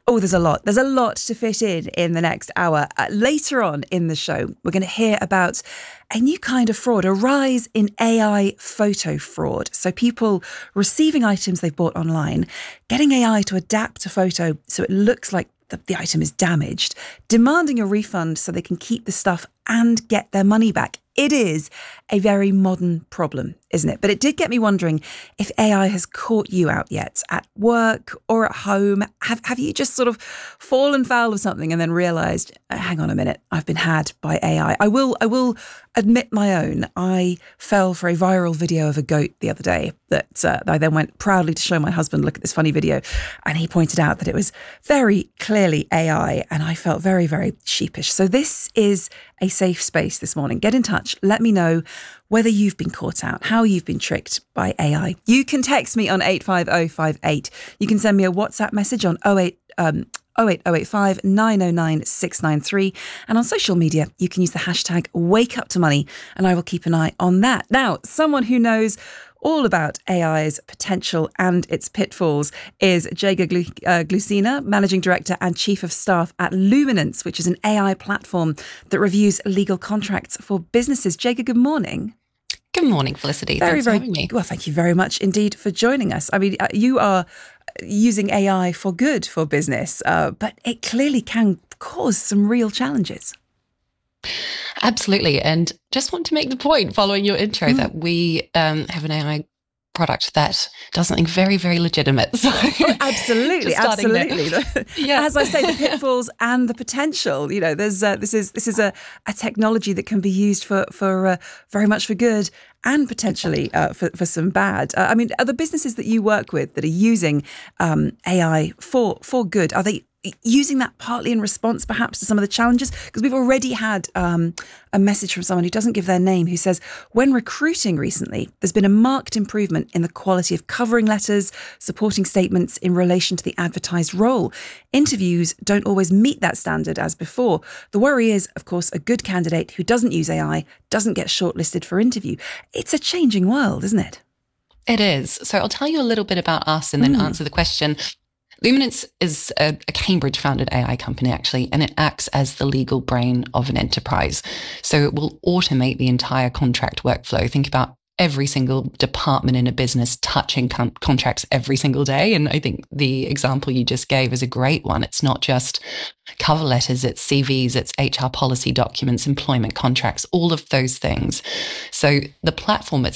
Oh, there's a lot. There's a lot to fit in the next hour. Later on in the show, we're going to hear about a new kind of fraud, a rise in AI photo fraud. So people receiving items they've bought online, getting AI to adapt a photo so it looks like the item is damaged, demanding a refund so they can keep the stuff and get their money back. It is a very modern problem, isn't it? But it did get me wondering if AI has caught you out yet, at work or at home. Have you just sort of fallen foul of something and then realised, hang on a minute, I've been had by AI? I will admit my own. I fell for a viral video of a goat the other day that I then went proudly to show my husband, look at this funny video. And he pointed out that it was very clearly AI, and I felt very, very sheepish. So this is a safe space this morning. Get in touch. Let me know whether you've been caught out, how you've been tricked by AI. You can text me on 85058. You can send me a WhatsApp message on 08085 909 693. And on social media, you can use the hashtag WakeUpToMoney, and I will keep an eye on that. Now, someone who knows all about AI's potential and its pitfalls is Jager Glucina, Managing Director and Chief of Staff at Luminance, which is an AI platform that reviews legal contracts for businesses. Jager, good morning. Good morning, Felicity. Thanks for having me. Well, thank you very much indeed for joining us. I mean, you are using AI for good for business, but it clearly can cause some real challenges. Absolutely. And just want to make the point following your intro that we have an AI product that does something very, very legitimate. So absolutely. Yeah. As I say, the pitfalls and the potential. You know, there's this is a technology that can be used for very much for good and potentially for some bad. I mean, are the businesses that you work with that are using AI for good, are they using that partly in response perhaps to some of the challenges? Because we've already had a message from someone who doesn't give their name, who says, when recruiting recently, there's been a marked improvement in the quality of covering letters, supporting statements in relation to the advertised role. Interviews don't always meet that standard as before. The worry is, of course, a good candidate who doesn't use AI doesn't get shortlisted for interview. It's a changing world, isn't it? It is. So I'll tell you a little bit about us and then answer the question. Luminance is a Cambridge-founded AI company, actually, and it acts as the legal brain of an enterprise. So it will automate the entire contract workflow. Think about every single department in a business touching contracts every single day. And I think the example you just gave is a great one. It's not just cover letters, it's CVs, it's HR policy documents, employment contracts, all of those things. So the platform